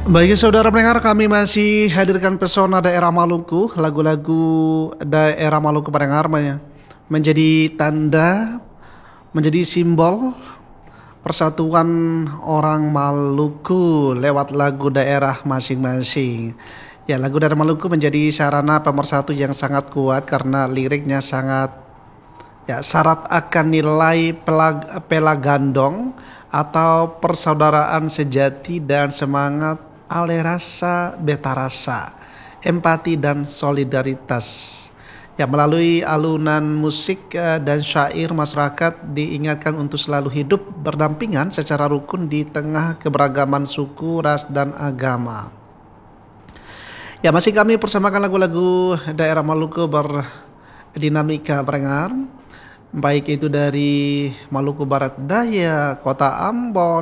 Bagi saudara pendengar, kami masih hadirkan pesona daerah Maluku, lagu-lagu daerah Maluku pendengar menjadi tanda, menjadi simbol persatuan orang Maluku lewat lagu daerah masing-masing. Ya, lagu daerah Maluku menjadi sarana pemersatu yang sangat kuat karena liriknya sangat syarat akan nilai pelagandong atau persaudaraan sejati dan semangat ale rasa beta rasa, empati dan solidaritas. Ya, melalui alunan musik dan syair, masyarakat diingatkan untuk selalu hidup berdampingan secara rukun di tengah keberagaman suku, ras dan agama. Ya, masih kami persamakan lagu-lagu daerah Maluku berdinamika pendengar, baik itu dari Maluku Barat Daya, Kota Ambon,